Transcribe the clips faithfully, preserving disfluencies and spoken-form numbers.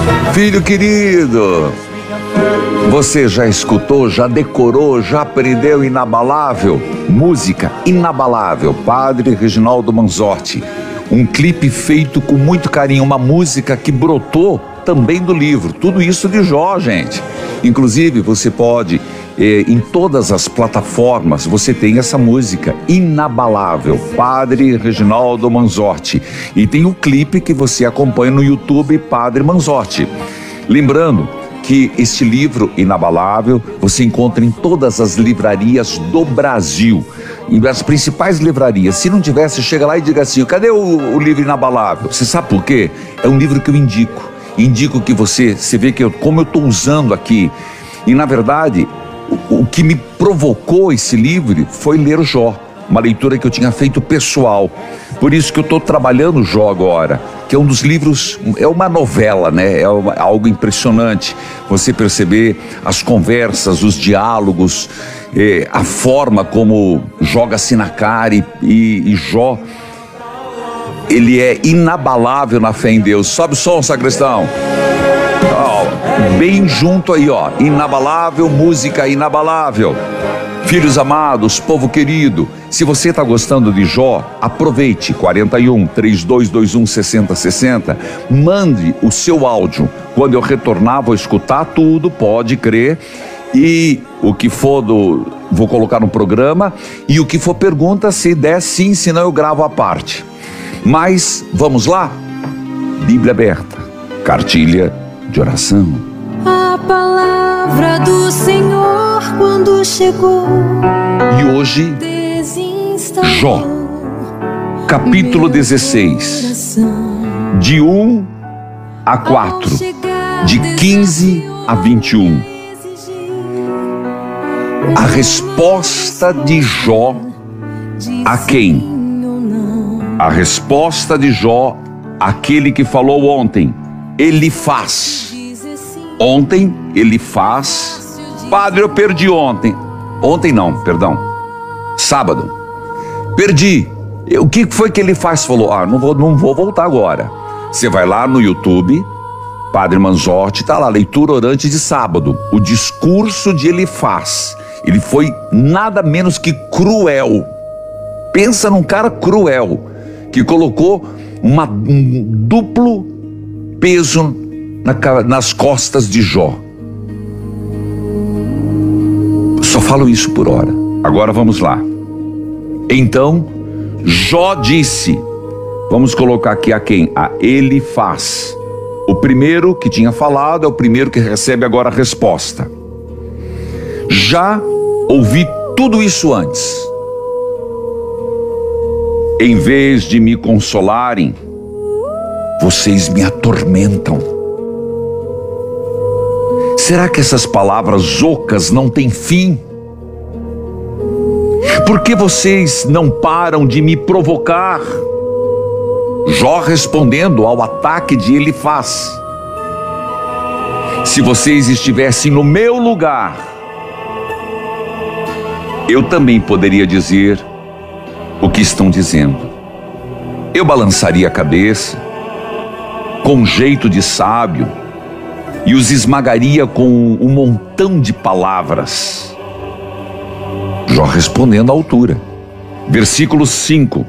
Filho querido, você já escutou, já decorou, já aprendeu Inabalável? Música Inabalável, Padre Reginaldo Manzotti. Um clipe feito com muito carinho, uma música que brotou também do livro. Tudo isso de Jó, gente. Inclusive, você pode, eh, em todas as plataformas, você tem essa música Inabalável, Padre Reginaldo Manzotti. E tem o clipe que você acompanha no YouTube, Padre Manzotti. Lembrando que este livro Inabalável você encontra em todas as livrarias do Brasil, em as principais livrarias. Se não tivesse, chega lá e diga assim: cadê o, o livro Inabalável? Você sabe por quê? É um livro que eu indico. Indico que você, você vê que eu, como eu estou usando aqui. E na verdade, o, o que me provocou esse livro foi ler o Jó, uma leitura que eu tinha feito pessoal. Por isso que eu estou trabalhando o Jó agora, que é um dos livros, é uma novela, né? É uma, algo impressionante você perceber as conversas, os diálogos, eh, a forma como joga-se na cara e, e, e Jó, ele é inabalável na fé em Deus. Sobe o som, sacristão. Oh, bem junto aí, ó. Inabalável, música inabalável. Filhos amados, povo querido, se você está gostando de Jó, aproveite quarenta e um, trinta e dois vinte e um, sessenta sessenta, mande o seu áudio. Quando eu retornar, vou escutar tudo, pode crer. E o que for do, vou colocar no programa. E o que for pergunta, se der sim, senão eu gravo a parte. Mas vamos lá? Bíblia aberta, cartilha de oração. A palavra do Senhor quando chegou. E hoje, Jó, capítulo dezesseis, de um a quatro, de quinze a vinte e um. A resposta de Jó a quem? A resposta de Jó, aquele que falou ontem, ele faz. Ontem ele faz. Padre, eu perdi ontem. Ontem não, perdão. Sábado. Perdi. O que foi que ele faz? Falou, ah, não vou, não vou voltar agora. Você vai lá no YouTube, Padre Manzotti, tá lá, leitura orante de sábado. O discurso de ele faz. Ele foi nada menos que cruel. Pensa num cara cruel, que colocou uma, um duplo peso na, nas costas de Jó. Só falo isso por hora. Agora vamos lá. Então, Jó disse, vamos colocar aqui a quem? A ele faz. O primeiro que tinha falado é o primeiro que recebe agora a resposta. Já ouvi tudo isso antes. Em vez de me consolarem, vocês me atormentam. Será que essas palavras ocas não têm fim? Por que vocês não param de me provocar? Jó respondendo ao ataque de Elifaz. Se vocês estivessem no meu lugar, eu também poderia dizer o que estão dizendo. Eu balançaria a cabeça com um jeito de sábio e os esmagaria com um montão de palavras. Jó respondendo à altura. Versículo cinco.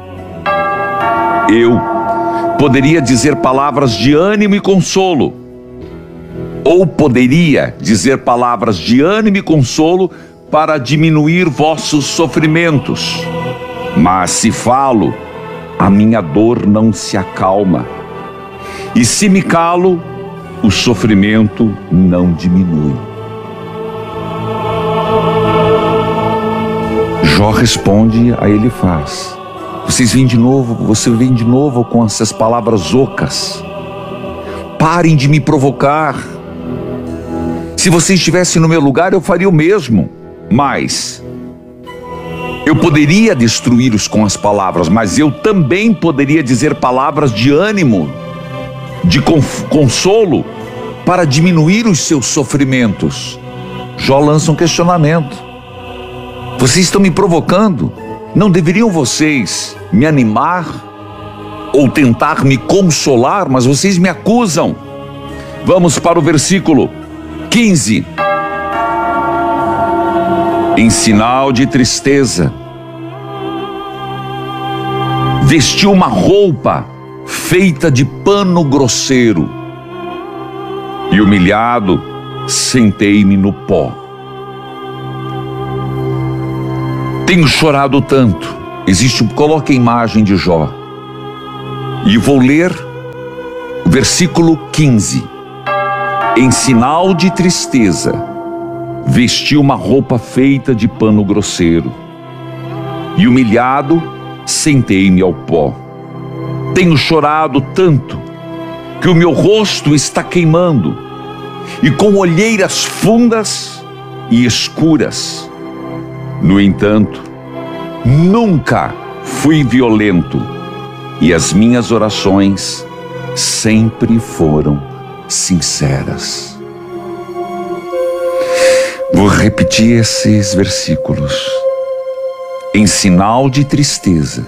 Eu poderia dizer palavras de ânimo e consolo, ou poderia dizer palavras de ânimo e consolo para diminuir vossos sofrimentos. Mas se falo, a minha dor não se acalma. E se me calo, o sofrimento não diminui. Jó responde a Elifaz. Vocês vêm de novo, você vem de novo com essas palavras ocas. Parem de me provocar. Se vocês estivessem no meu lugar, eu faria o mesmo. Mas eu poderia destruí-los com as palavras, mas eu também poderia dizer palavras de ânimo, de consolo, para diminuir os seus sofrimentos. Jó lança um questionamento. Vocês estão me provocando? Não deveriam vocês me animar ou tentar me consolar, mas vocês me acusam. Vamos para o versículo quinze. Em sinal de tristeza, vesti uma roupa feita de pano grosseiro, e humilhado, sentei-me no pó. Tenho chorado tanto. Existe, coloque a imagem de Jó. E vou ler o versículo quinze. Em sinal de tristeza, vesti uma roupa feita de pano grosseiro, e humilhado, sentei-me ao pó. Tenho chorado tanto que o meu rosto está queimando, e com olheiras fundas e escuras. No entanto, nunca fui violento, e as minhas orações sempre foram sinceras. Vou repetir esses versículos. Em sinal de tristeza,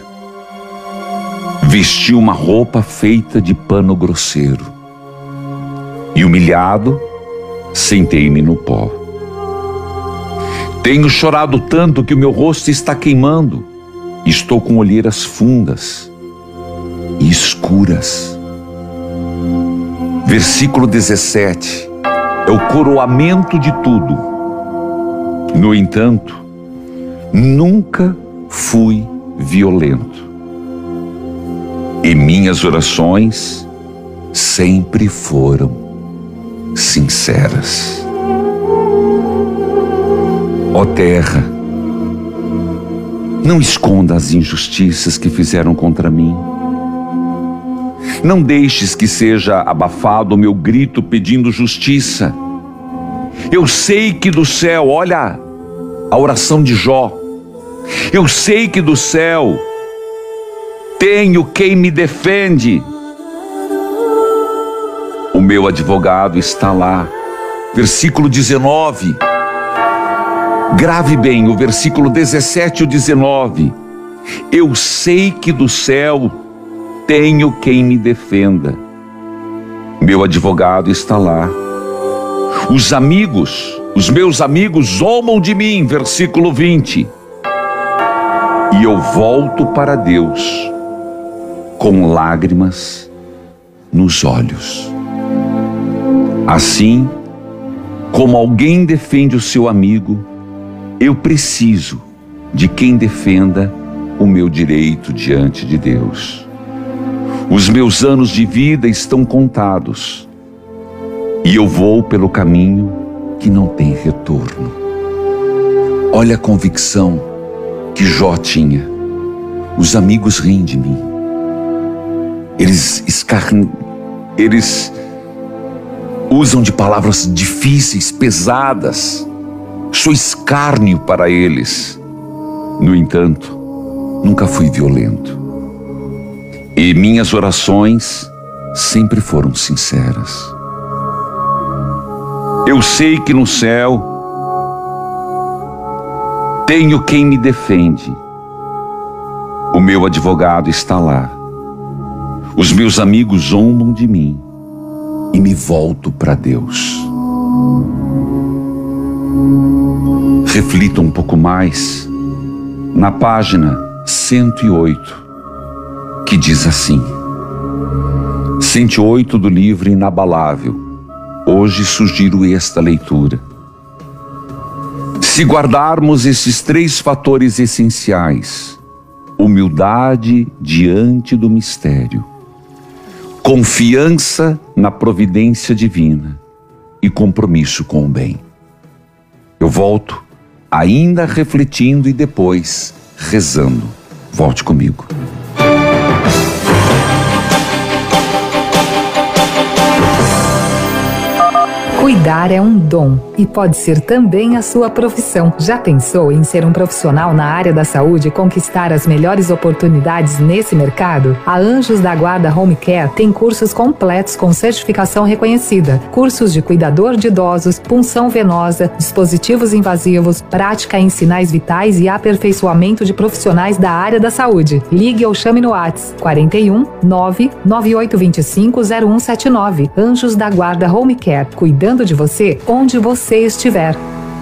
vesti uma roupa feita de pano grosseiro, e humilhado, sentei-me no pó. Tenho chorado tanto que o meu rosto está queimando, estou com olheiras fundas e escuras. Versículo dezessete, é o coroamento de tudo. No entanto, nunca fui violento, e minhas orações sempre foram sinceras. Ó terra, não esconda as injustiças que fizeram contra mim. Não deixes que seja abafado o meu grito pedindo justiça. Eu sei que do céu, olha a oração de Jó, eu sei que do céu tenho quem me defende. O meu advogado está lá. Versículo dezenove. Grave bem o versículo dezessete e o dezenove. Eu sei que do céu tenho quem me defenda. Meu advogado está lá. Os amigos, os meus amigos zombam de mim. Versículo vinte. E eu volto para Deus com lágrimas nos olhos. Assim como alguém defende o seu amigo, eu preciso de quem defenda o meu direito diante de Deus. Os meus anos de vida estão contados, e eu vou pelo caminho que não tem retorno. Olha a convicção que Jó tinha. Os amigos riem de mim. Eles escarne... Eles usam de palavras difíceis, pesadas. Sou escárnio para eles. No entanto, nunca fui violento. E minhas orações sempre foram sinceras. Eu sei que no céu tenho quem me defende. O meu advogado está lá. Os meus amigos zombam de mim, e me volto para Deus. Reflita um pouco mais na página cento e oito, que diz assim: cento e oito do livro Inabalável. Hoje sugiro esta leitura. Se guardarmos esses três fatores essenciais: humildade diante do mistério, confiança na providência divina e compromisso com o bem. Eu volto ainda refletindo e depois rezando. Volte comigo. Cuidar é um dom e pode ser também a sua profissão. Já pensou em ser um profissional na área da saúde e conquistar as melhores oportunidades nesse mercado? A Anjos da Guarda Home Care tem cursos completos com certificação reconhecida. Cursos de cuidador de idosos, punção venosa, dispositivos invasivos, prática em sinais vitais e aperfeiçoamento de profissionais da área da saúde. Ligue ou chame no WhatsApp quarenta e um, nove nove oito dois cinco, zero um sete nove. Anjos da Guarda Home Care, cuidando de você onde você estiver.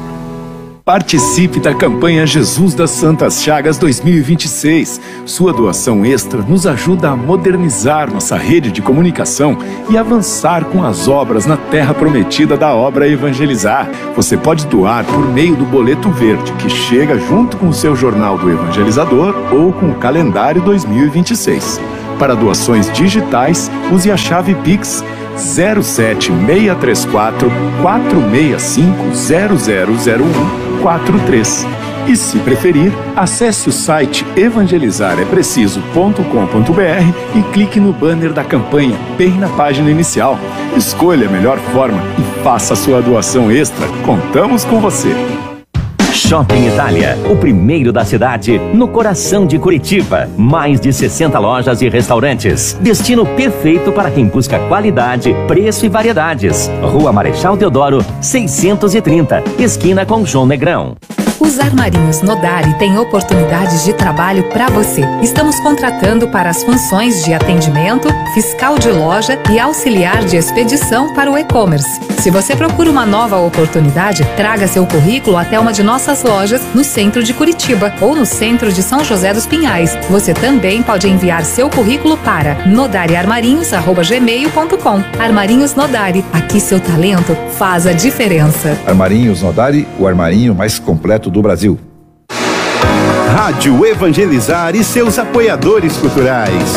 Participe da campanha Jesus das Santas Chagas dois mil e vinte e seis. Sua doação extra nos ajuda a modernizar nossa rede de comunicação e avançar com as obras na terra prometida da obra Evangelizar. Você pode doar por meio do boleto verde, que chega junto com o seu jornal do Evangelizador ou com o calendário dois mil e vinte e seis. Para doações digitais, use a chave Pix zero sete seis três quatro, quatro seis cinco, zero zero zero um quatro três. E se preferir, acesse o site evangelizar é preciso ponto com ponto br e clique no banner da campanha, bem na página inicial. Escolha a melhor forma e faça a sua doação extra. Contamos com você! Shopping Itália, o primeiro da cidade, no coração de Curitiba. Mais de sessenta lojas e restaurantes. Destino perfeito para quem busca qualidade, preço e variedades. Rua Marechal Deodoro, seiscentos e trinta, esquina com João Negrão. Os Armarinhos Nodari têm oportunidades de trabalho para você. Estamos contratando para as funções de atendimento, fiscal de loja e auxiliar de expedição para o e-commerce. Se você procura uma nova oportunidade, traga seu currículo até uma de nossas lojas no centro de Curitiba ou no centro de São José dos Pinhais. Você também pode enviar seu currículo para nodari armarinhos arroba gmail ponto com. Armarinhos Nodari, aqui seu talento faz a diferença. Armarinhos Nodari, o armarinho mais completo do Brasil. Rádio Evangelizar e seus apoiadores culturais.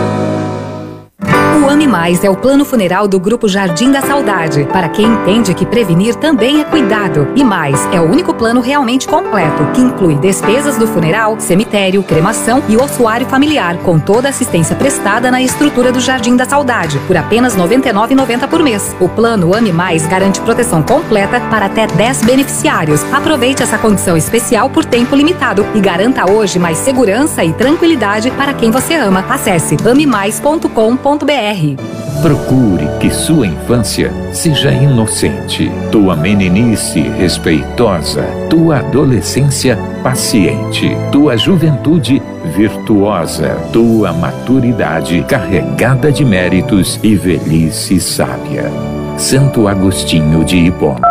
O Ame Mais é o plano funeral do Grupo Jardim da Saudade, para quem entende que prevenir também é cuidado. E Mais é o único plano realmente completo, que inclui despesas do funeral, cemitério, cremação e ossuário familiar, com toda a assistência prestada na estrutura do Jardim da Saudade, por apenas noventa e nove reais e noventa centavos por mês. O plano Ame Mais garante proteção completa para até dez beneficiários. Aproveite essa condição especial por tempo limitado e garanta hoje mais segurança e tranquilidade para quem você ama. Acesse ame mais ponto com ponto br. Procure que sua infância seja inocente, tua meninice respeitosa, tua adolescência paciente, tua juventude virtuosa, tua maturidade carregada de méritos e velhice sábia. Santo Agostinho de Hipona.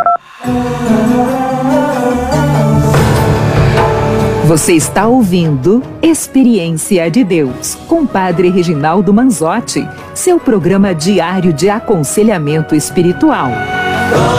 Você está ouvindo Experiência de Deus, com Padre Reginaldo Manzotti, seu programa diário de aconselhamento espiritual.